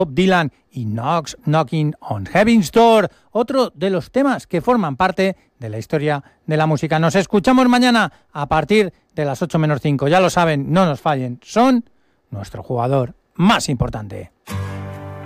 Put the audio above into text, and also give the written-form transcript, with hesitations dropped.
Bob Dylan y Knocking on Heaven's Door, otro de los temas que forman parte de la historia de la música. Nos escuchamos mañana a partir de las 8 menos 5. Ya lo saben, no nos fallen, son nuestro jugador más importante.